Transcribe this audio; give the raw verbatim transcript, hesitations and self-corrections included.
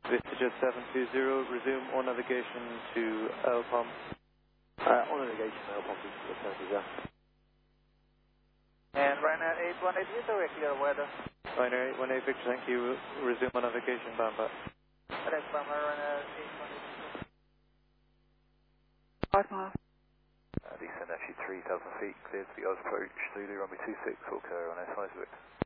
Vista seven two zero, resume on navigation to L P O M. Uh, on navigation, L P O M is the yeah. And Ryanair eight one eight, is there clear weather? Ryanair eight one eight, Victor, thank you. Resume on navigation, Bamba. Correct, Bamba, Ryanair eight one eight. Five miles. Uh, descend actually three thousand feet, cleared for the Oz approach, Zulu runway two six, Hawker on S five Vic.